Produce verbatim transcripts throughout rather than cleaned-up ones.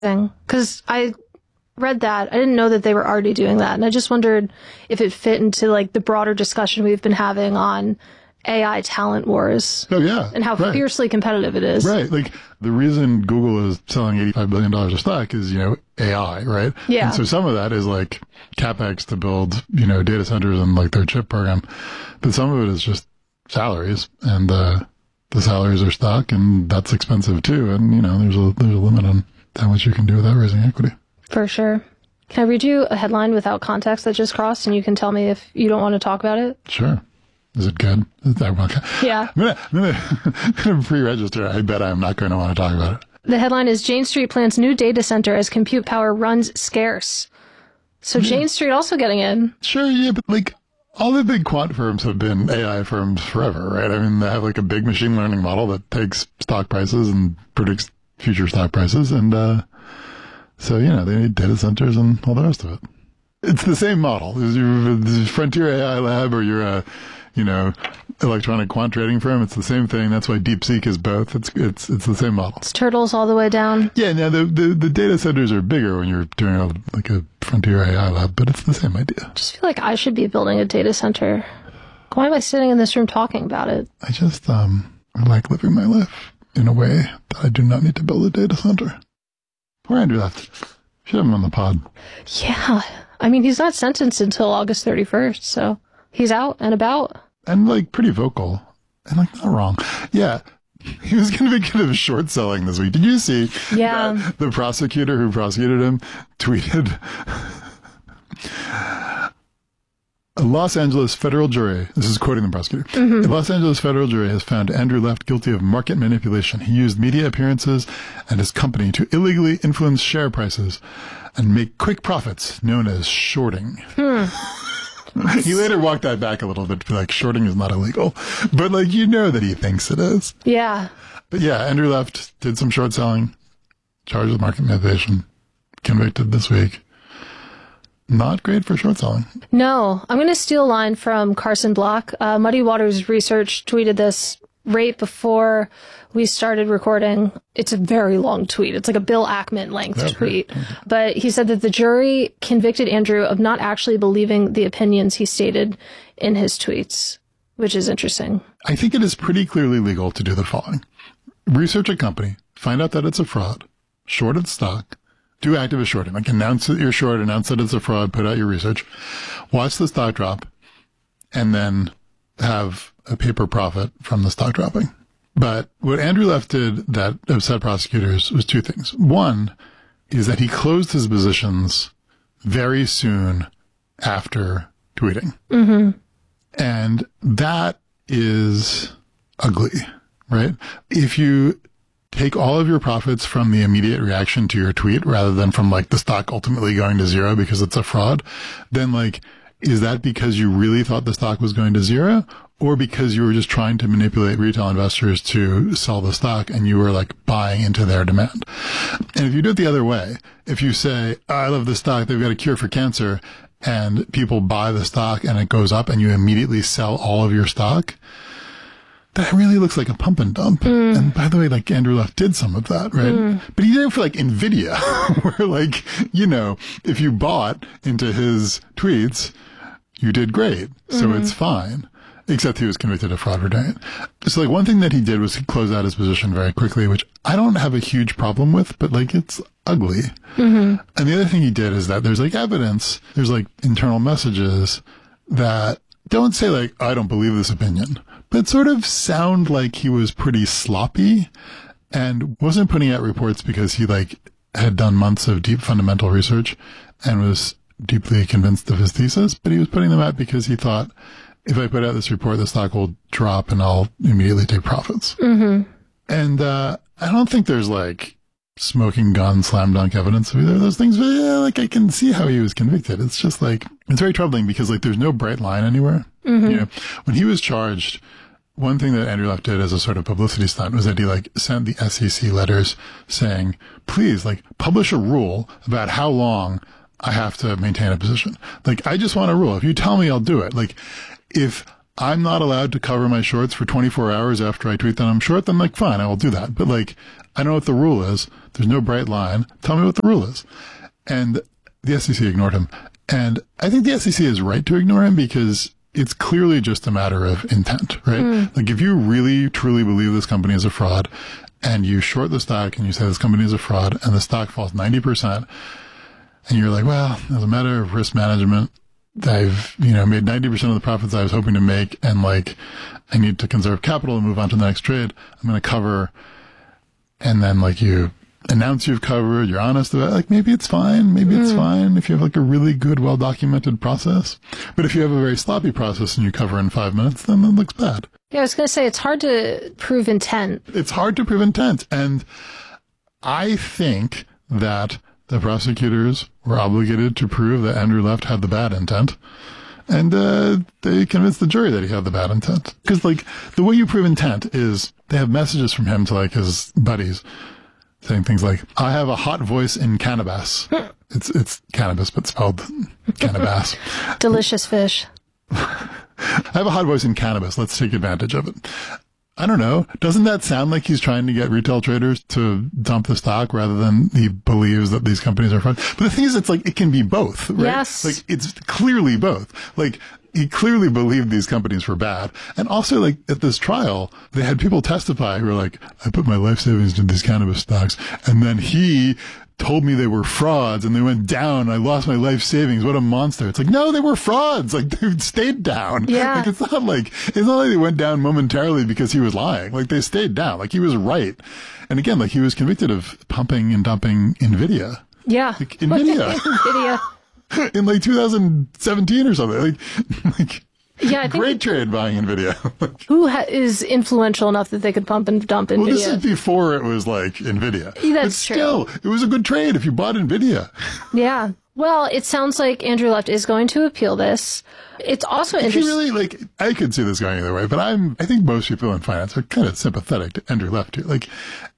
Because I read that. I didn't know that they were already doing that. And I just wondered if it fit into like the broader discussion we've been having on A I talent wars. Oh, yeah. And how right. fiercely competitive it is. Right. Like the reason Google is selling eighty-five billion dollars of stock is, you know, A I, right? Yeah. And so some of that is like CapEx to build, you know, data centers and like their chip program. But some of it is just salaries, and uh, the salaries are stock, and that's expensive too. And, you know, there's a, there's a limit on how much you can do without raising equity. For sure. Can I read you a headline without context that just crossed, and you can tell me if you don't want to talk about it? Sure. Is it good? Is that okay? Yeah. I'm going to I'm gonna pre-register. I bet I'm not going to want to talk about it. The headline is Jane Street plans new data center as compute power runs scarce. So yeah. Jane Street also getting in. Sure, yeah, but like all the big quant firms have been A I firms forever, right? I mean, they have like a big machine learning model that takes stock prices and predicts future stock prices. And uh, so, you know, they need data centers and all the rest of it. It's the same model. You're a Frontier A I lab or you're a, you know, electronic quant trading firm. It's the same thing. That's why DeepSeek is both. It's it's it's the same model. It's turtles all the way down. Yeah, now the, the, the data centers are bigger when you're doing a, like a Frontier A I lab, but it's the same idea. I just feel like I should be building a data center. Why am I sitting in this room talking about it? I just, um, I like living my life in a way that I do not need to build a data center. Poor Andrew left. Should have him on the pod. Yeah. I mean, he's not sentenced until August thirty-first, so he's out and about. And, like, pretty vocal. And, like, not wrong. Yeah. He was convicted of short selling this week. Did you see yeah. that the prosecutor who prosecuted him tweeted, a Los Angeles federal jury, this is quoting the prosecutor, mm-hmm. a Los Angeles federal jury has found Andrew Left guilty of market manipulation. He used media appearances and his company to illegally influence share prices and make quick profits known as shorting. Hmm. He later walked that back a little bit to be like, shorting is not illegal. But, like, you know that he thinks it is. Yeah. But, yeah, Andrew Left did some short selling, charged with market manipulation, convicted this week. Not great for short selling. No. I'm going to steal a line from Carson Block. Uh, Muddy Waters Research tweeted this right before we started recording. It's a very long tweet. It's like a Bill Ackman length okay. tweet. Okay. But he said that the jury convicted Andrew of not actually believing the opinions he stated in his tweets, which is interesting. I think it is pretty clearly legal to do the following. Research a company, find out that it's a fraud, short its stock, do activist shorting, like announce that you're short, announce that it's a fraud, put out your research, watch the stock drop, and then have a paper profit from the stock dropping. But what Andrew Left did that upset prosecutors was two things. One is that he closed his positions very soon after tweeting. Mm-hmm. And that is ugly, right? If you take all of your profits from the immediate reaction to your tweet rather than from like the stock ultimately going to zero because it's a fraud, then like, is that because you really thought the stock was going to zero, or because you were just trying to manipulate retail investors to sell the stock and you were like buying into their demand? And if you do it the other way, if you say, oh, I love this stock, they've got a cure for cancer, and people buy the stock and it goes up and you immediately sell all of your stock, that really looks like a pump and dump. Mm. And by the way, like Andrew Left did some of that, right? Mm. But he did it for like NVIDIA, where like, you know, if you bought into his tweets, you did great. So mm-hmm. it's fine. Except he was convicted of fraud for doing it. So like one thing that he did was he closed out his position very quickly, which I don't have a huge problem with, but like it's ugly. Mm-hmm. And the other thing he did is that there's like evidence, there's like internal messages that don't say like, I don't believe this opinion, but sort of sound like he was pretty sloppy and wasn't putting out reports because he like had done months of deep fundamental research and was deeply convinced of his thesis, but he was putting them out because he thought, if I put out this report, the stock will drop and I'll immediately take profits. Mm-hmm. And uh, I don't think there's like smoking gun, slam dunk evidence of either of those things. But yeah, like I can see how he was convicted. It's just like, it's very troubling because like there's no bright line anywhere. Mm-hmm. You know, when he was charged, one thing that Andrew Left did as a sort of publicity stunt was that he like sent the S E C letters saying, please like publish a rule about how long I have to maintain a position. Like, I just want a rule. If you tell me, I'll do it. Like, if I'm not allowed to cover my shorts for twenty-four hours after I tweet that I'm short, then like, fine, I will do that. But like, I know what the rule is. There's no bright line. Tell me what the rule is. And the S E C ignored him. And I think the S E C is right to ignore him because it's clearly just a matter of intent, right? Mm. Like if you really, truly believe this company is a fraud and you short the stock and you say this company is a fraud and the stock falls ninety percent and you're like, well, as a matter of risk management, I've, you know, made ninety percent of the profits I was hoping to make and like I need to conserve capital and move on to the next trade. I'm going to cover. And then like you announce you've covered, you're honest about it, like maybe it's fine, maybe mm. it's fine if you have like a really good, well-documented process. But if you have a very sloppy process and you cover in five minutes, then it looks bad. Yeah, I was going to say, it's hard to prove intent. It's hard to prove intent. And I think that the prosecutors were obligated to prove that Andrew Left had the bad intent. And uh, they convinced the jury that he had the bad intent. Because like the way you prove intent is they have messages from him to like his buddies saying things like, I have a hot voice in cannabis. it's it's cannabis, but spelled cannabis. Delicious fish. I have a hot voice in cannabis. Let's take advantage of it. I don't know. Doesn't that sound like he's trying to get retail traders to dump the stock rather than he believes that these companies are fraud? But the thing is, it's like, it can be both, right? Yes. Like, it's clearly both. Like, he clearly believed these companies were bad. And also, like, at this trial, they had people testify who were like, I put my life savings into these cannabis stocks. And then he told me they were frauds and they went down. I lost my life savings. What a monster. It's like, no, they were frauds. Like, they stayed down. Yeah. Like, it's not like, it's not like they went down momentarily because he was lying. Like, they stayed down. Like, he was right. And again, like, he was convicted of pumping and dumping NVIDIA. Yeah. Like, NVIDIA. NVIDIA. In like two thousand seventeen or something. Like, like yeah, I think great trade buying NVIDIA. Who ha- is influential enough that they could pump and dump NVIDIA? Well, this is before it was like NVIDIA. That's but still, true. It was a good trade if you bought NVIDIA. Yeah. Well, it sounds like Andrew Left is going to appeal this. It's also interesting. Really, like, I could see this going either way, but I'm, I think most people in finance are kind of sympathetic to Andrew Left too. Like,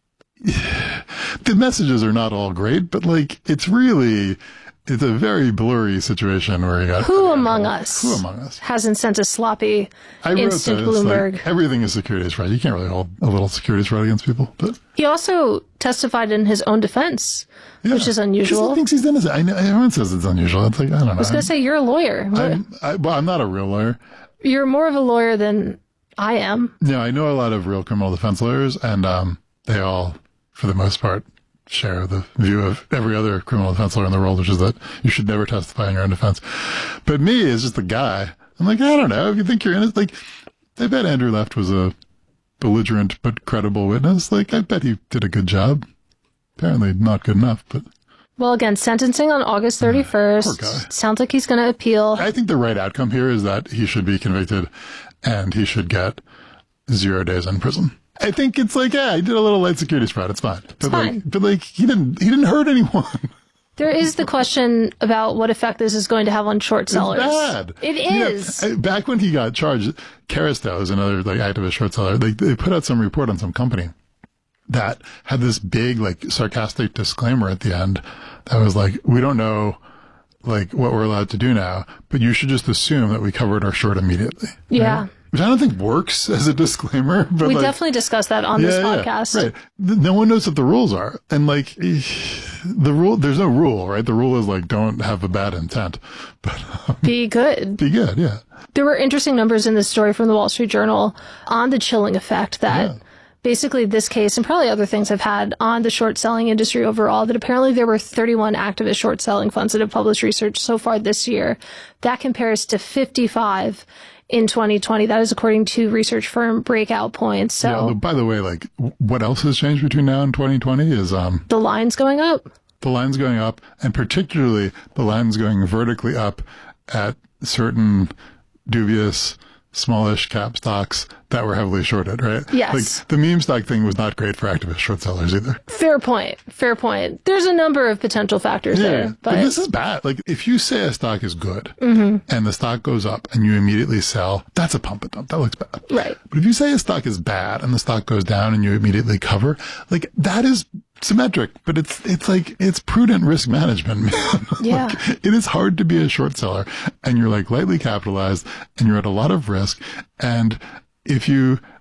the messages are not all great, but like, it's really, it's a very blurry situation where you got who among us who among us hasn't sent a sloppy I instant wrote this, Bloomberg. Like, everything is securities fraud. You can't really hold a little securities fraud against people. But he also testified in his own defense, yeah, which is unusual. He thinks he's innocent. I know, everyone says it's unusual. It's like, I don't know. I was going to say, you're a lawyer. I'm, I, well, I'm not a real lawyer. You're more of a lawyer than I am. Yeah, I know a lot of real criminal defense lawyers, and um, they all, for the most part, share the view of every other criminal defense lawyer in the world, which is that you should never testify in your own defense. But me, as just a guy, I'm like, I don't know. If you think you're innocent, like, I bet Andrew Left was a belligerent but credible witness. Like, I bet he did a good job. Apparently not good enough, but... Well, again, sentencing on August thirty-first. Poor guy. Sounds like he's going to appeal. I think the right outcome here is that he should be convicted and he should get zero days in prison. I think it's like, yeah, he did a little light securities fraud. It's fine. But it's like, fine. But like, he didn't, he didn't hurt anyone. There is the question about what effect this is going to have on short sellers. It's bad. It is. You know, back when he got charged, Caristo is another like activist short seller. They, they put out some report on some company that had this big, like, sarcastic disclaimer at the end that was like, we don't know, like, what we're allowed to do now, but you should just assume that we covered our short immediately. Yeah. Right? Which I don't think works as a disclaimer. But we like, definitely discussed that on yeah, this yeah, podcast. Right. No one knows what the rules are. And like, the rule, there's no rule, right? The rule is like, don't have a bad intent. But um, be good. Be good, yeah. There were interesting numbers in this story from the Wall Street Journal on the chilling effect that yeah. basically this case and probably other things have had on the short selling industry overall, that apparently there were thirty-one activist short selling funds that have published research so far this year. That compares to fifty-five in twenty twenty. That is according to research firm Breakout Points. So, yeah, by the way, like, what else has changed between now and twenty twenty is um the line's going up. The line's going up, and particularly the line's going vertically up at certain dubious, smallish cap stocks that were heavily shorted, right? Yes. Like, the meme stock thing was not great for activist short sellers either. Fair point. Fair point. There's a number of potential factors yeah, there. But... but this is bad. Like, if you say a stock is good mm-hmm. and the stock goes up and you immediately sell, that's a pump and dump. That looks bad. Right. But if you say a stock is bad and the stock goes down and you immediately cover, like, that is symmetric, but it's it's like it's prudent risk management, man. Yeah. Like, it is hard to be a short seller and you're like lightly capitalized and you're at a lot of risk, and if you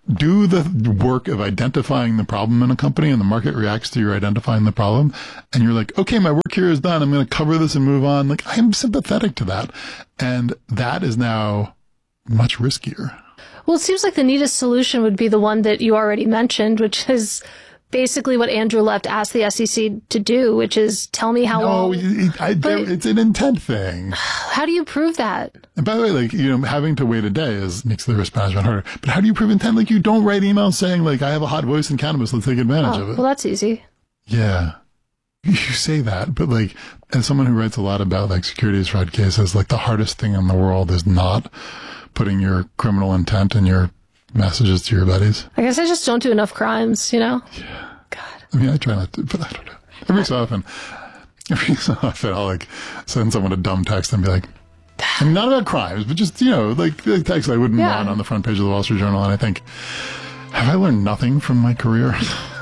do the work of identifying the problem in a company, and the market reacts to your identifying the problem. And you're like, okay, my work here is done. I'm going to cover this and move on. Like, I'm sympathetic to that. And that is now much riskier. Well, it seems like the neatest solution would be the one that you already mentioned, which is basically what Andrew Left asked the S E C to do, which is tell me how no, long. It, I, but, it's an intent thing. How do you prove that? And by the way, like, you know, having to wait a day is makes the risk management harder. But how do you prove intent? Like, you don't write emails saying, like, I have a hot voice in cannabis, let's take advantage oh, of it. Well, that's easy. Yeah. You say that, but like, as someone who writes a lot about like securities fraud cases, like the hardest thing in the world is not putting your criminal intent in your messages to your buddies. I guess I just don't do enough crimes, you know? Yeah. God. I mean, I try not to, but I don't know. Every so often, every so often I'll like send someone a dumb text and be like, I mean, not about crimes, but just, you know, like the text I wouldn't yeah. want on the front page of the Wall Street Journal. And I think, have I learned nothing from my career?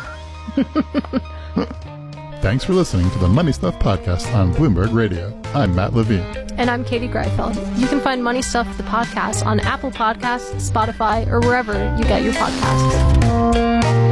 Thanks for listening to the Money Stuff Podcast on Bloomberg Radio. I'm Matt Levine. And I'm Katie Greifeld. You can find Money Stuff, the podcast, on Apple Podcasts, Spotify, or wherever you get your podcasts.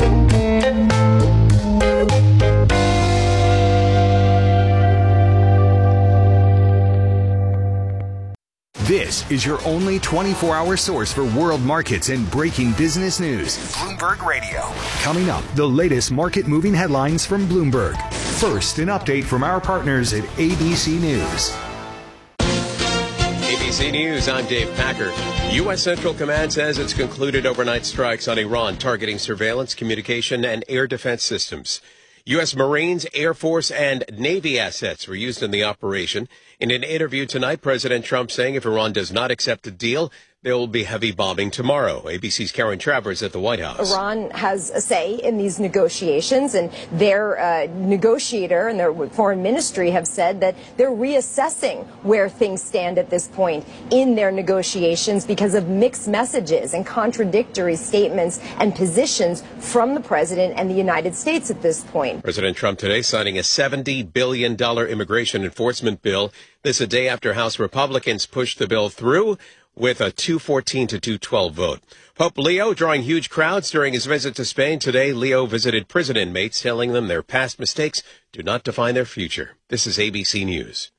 This is your only twenty-four hour source for world markets and breaking business news. Bloomberg Radio. Coming up, the latest market-moving headlines from Bloomberg. First, an update from our partners at A B C News. A B C News, I'm Dave Packer. U S. Central Command says it's concluded overnight strikes on Iran targeting surveillance, communication, and air defense systems. U S. Marines, Air Force, and Navy assets were used in the operation. In an interview tonight, President Trump saying if Iran does not accept a deal, there will be heavy bombing tomorrow. A B C's Karen Travers at the White House. Iran has a say in these negotiations, and their uh, negotiator and their foreign ministry have said that they're reassessing where things stand at this point in their negotiations because of mixed messages and contradictory statements and positions from the president and the United States at this point. President Trump today signing a seventy billion dollars immigration enforcement bill. This a day after House Republicans pushed the bill through with a two fourteen to two twelve vote. Pope Leo drawing huge crowds during his visit to Spain. Today, Leo visited prison inmates, telling them their past mistakes do not define their future. This is A B C News.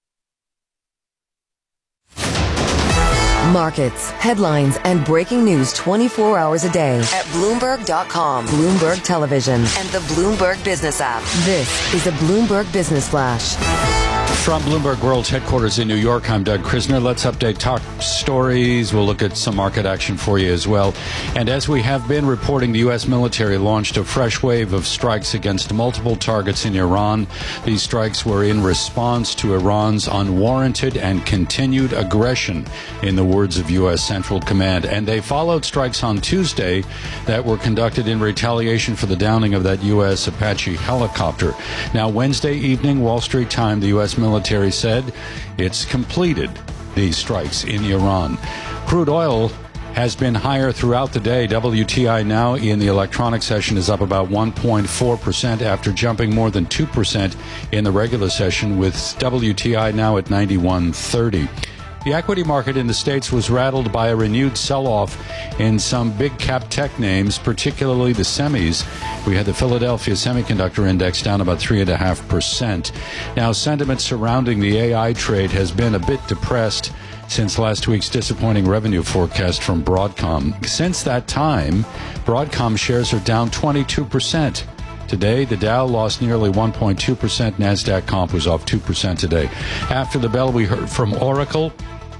Markets, headlines, and breaking news twenty-four hours a day at Bloomberg dot com, Bloomberg Television, and the Bloomberg Business app. This is the Bloomberg Business Flash. From Bloomberg World's headquarters in New York, I'm Doug Krisner. Let's update top stories. We'll look at some market action for you as well. And as we have been reporting, the U S military launched a fresh wave of strikes against multiple targets in Iran. These strikes were in response to Iran's unwarranted and continued aggression, in the words of U S. Central Command. And they followed strikes on Tuesday that were conducted in retaliation for the downing of that U S. Apache helicopter. Now, Wednesday evening, Wall Street time, the U S military military said it's completed these strikes in Iran. Crude oil has been higher throughout the day. W T I now in the electronic session is up about one point four percent after jumping more than two percent in the regular session, with W T I now at ninety-one thirty. The equity market in the States was rattled by a renewed sell-off in some big-cap tech names, particularly the semis. We had the Philadelphia Semiconductor Index down about three point five percent. Now, sentiment surrounding the A I trade has been a bit depressed since last week's disappointing revenue forecast from Broadcom. Since that time, Broadcom shares are down twenty-two percent. Today, the Dow lost nearly one point two percent. NASDAQ comp was off two percent today. After the bell, we heard from Oracle.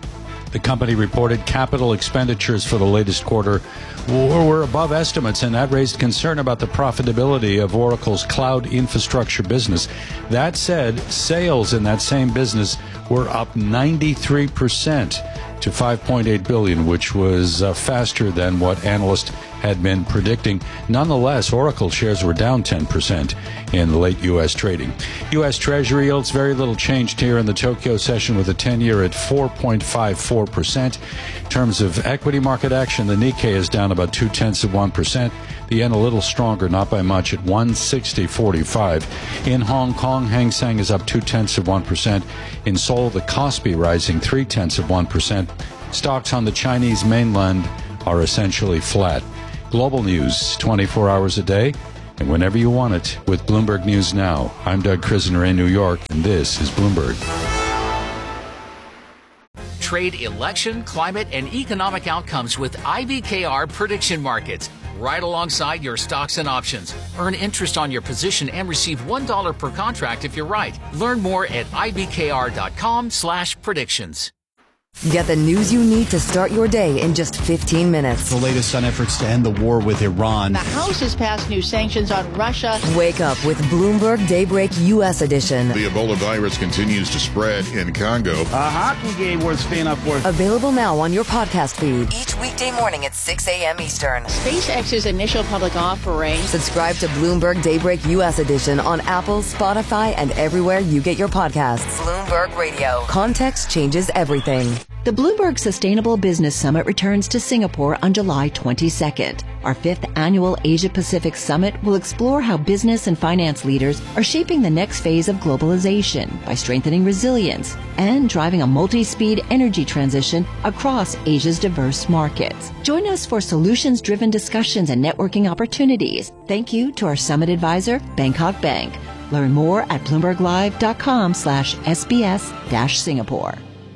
The company reported capital expenditures for the latest quarter were above estimates, and that raised concern about the profitability of Oracle's cloud infrastructure business. That said, sales in that same business were up ninety-three percent to five point eight billion dollars, which was uh, faster than what analysts had been predicting. Nonetheless, Oracle shares were down ten percent in the late U S trading. U S Treasury yields very little changed here in the Tokyo session, with a ten-year at four point five four percent. In terms of equity market action, the Nikkei is down about two-tenths of one percent. The yen a little stronger, not by much, at one sixty forty-five. In Hong Kong, Hang Seng is up two-tenths of one percent. In Seoul, the Kospi rising three-tenths of one percent. Stocks on the Chinese mainland are essentially flat. Global news twenty-four hours a day and whenever you want it with Bloomberg News Now. I'm Doug Krisner in New York, and this is Bloomberg. Trade election, climate, and economic outcomes with I B K R prediction markets. Right alongside your stocks and options. Earn interest on your position and receive one dollar per contract if you're right. Learn more at ibkr.com slash predictions. Get the news you need to start your day in just fifteen minutes. The latest on efforts to end the war with Iran. The House has passed new sanctions on Russia. Wake up with Bloomberg Daybreak U S edition. The Ebola virus continues to spread in Congo. A hockey game worth staying up for. Available now on your podcast feed. Each weekday morning at six a.m. Eastern. SpaceX's initial public offering. Subscribe to Bloomberg Daybreak U S edition on Apple, Spotify, and everywhere you get your podcasts. Bloomberg Radio. Context changes everything. The Bloomberg Sustainable Business Summit returns to Singapore on July twenty-second. Our fifth annual Asia-Pacific Summit will explore how business and finance leaders are shaping the next phase of globalization by strengthening resilience and driving a multi-speed energy transition across Asia's diverse markets. Join us for solutions-driven discussions and networking opportunities. Thank you to our summit advisor, Bangkok Bank. Learn more at bloomberglive.com slash SBS dash Singapore.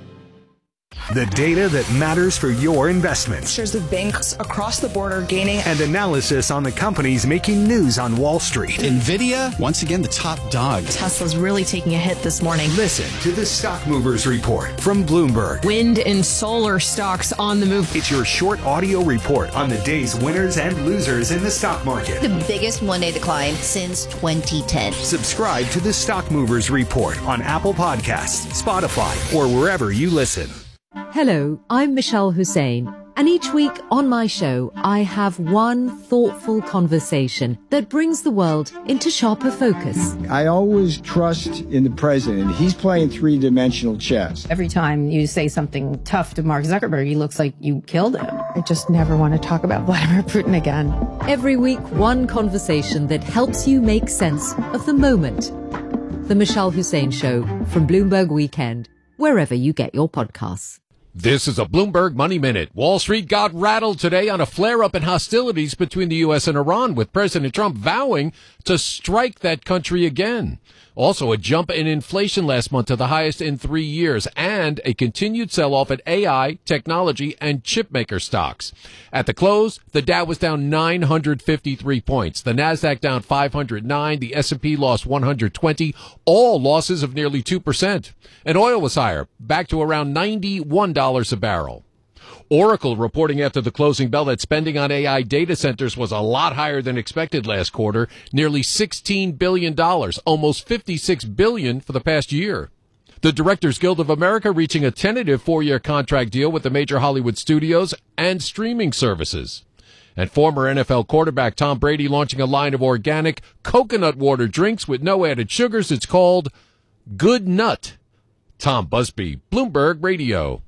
The data that matters for your investments. Shares of banks across the border gaining. And analysis on the companies making news on Wall Street. NVIDIA, once again, the top dog. Tesla's really taking a hit this morning. Listen to the Stock Movers Report from Bloomberg. Wind and solar stocks on the move. It's your short audio report on the day's winners and losers in the stock market. The biggest one-day decline since twenty ten. Subscribe to the Stock Movers Report on Apple Podcasts, Spotify, or wherever you listen. Hello, I'm Michelle Hussein, and each week on my show, I have one thoughtful conversation that brings the world into sharper focus. I always trust in the president. He's playing three-dimensional chess. Every time you say something tough to Mark Zuckerberg, he looks like you killed him. I just never want to talk about Vladimir Putin again. Every week, one conversation that helps you make sense of the moment. The Michelle Hussein Show from Bloomberg Weekend, wherever you get your podcasts. This is a Bloomberg Money Minute. Wall Street got rattled today on a flare-up in hostilities between the U S and Iran, with President Trump vowing to strike that country again. Also, a jump in inflation last month to the highest in three years, and a continued sell-off at A I, technology, and chipmaker stocks. At the close, the Dow was down nine hundred fifty-three points. The Nasdaq down five hundred nine. The S and P lost one hundred twenty. All losses of nearly two percent. And oil was higher, back to around ninety-one dollars a barrel. Oracle reporting after the closing bell that spending on A I data centers was a lot higher than expected last quarter, nearly sixteen billion dollars, almost fifty-six billion dollars for the past year. The Directors Guild of America reaching a tentative four-year contract deal with the major Hollywood studios and streaming services. And former N F L quarterback Tom Brady launching a line of organic coconut water drinks with no added sugars. It's called Good Nut. Tom Busby, Bloomberg Radio.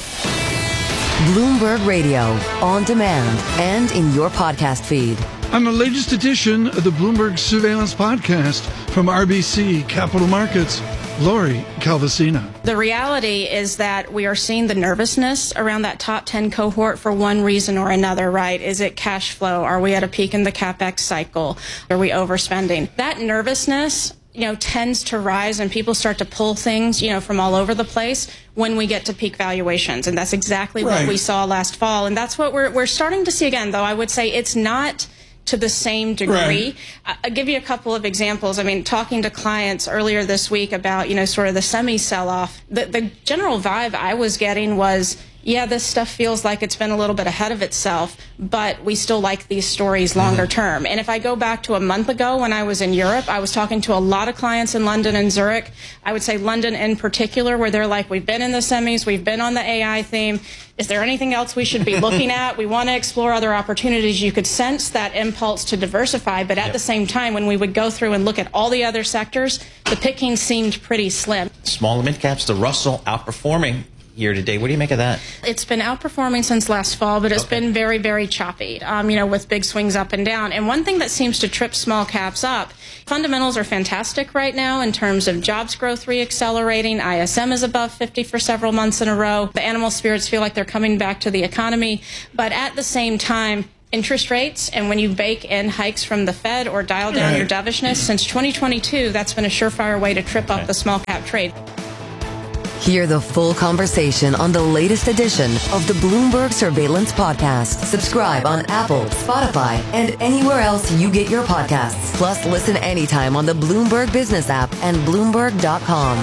Bloomberg Radio, on demand and in your podcast feed. On the latest edition of the Bloomberg Surveillance Podcast from R B C Capital Markets, Lori Calvasina. The reality is that we are seeing the nervousness around that top ten cohort for one reason or another, right? Is it cash flow? Are we at a peak in the CapEx cycle? Are we overspending? That nervousness, you know, tends to rise and people start to pull things, you know, from all over the place when we get to peak valuations. And that's exactly right. What we saw last fall. And that's what we're, we're starting to see again, though. I would say it's not to the same degree. Right. I'll give you a couple of examples. I mean, talking to clients earlier this week about, you know, sort of the semi sell-off, the, the general vibe I was getting was, yeah, this stuff feels like it's been a little bit ahead of itself, but we still like these stories longer term. And if I go back to a month ago when I was in Europe, I was talking to a lot of clients in London and Zurich. I would say London in particular, where they're like, we've been in the semis, we've been on the A I theme. Is there anything else we should be looking at? We want to explore other opportunities. You could sense that impulse to diversify, but at yep. the same time, when we would go through and look at all the other sectors, the picking seemed pretty slim. Small and mid caps, the Russell outperforming year to date. What do you make of that? It's been outperforming since last fall, but it's okay. been very, very choppy, um, you know, with big swings up and down. And one thing that seems to trip small caps up, fundamentals are fantastic right now in terms of jobs growth reaccelerating. I S M is above fifty for several months in a row. The animal spirits feel like they're coming back to the economy. But at the same time, interest rates, and when you bake in hikes from the Fed or dial down your dovishness, since twenty twenty-two, that's been a surefire way to trip up the small cap trade. Hear the full conversation on the latest edition of the Bloomberg Surveillance Podcast. Subscribe on Apple, Spotify, and anywhere else you get your podcasts. Plus, listen anytime on the Bloomberg Business app and Bloomberg dot com.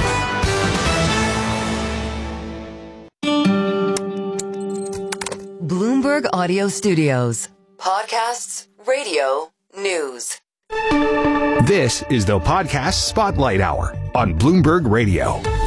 Bloomberg Audio Studios. Podcasts, radio, news. This is the Podcast Spotlight Hour on Bloomberg Radio.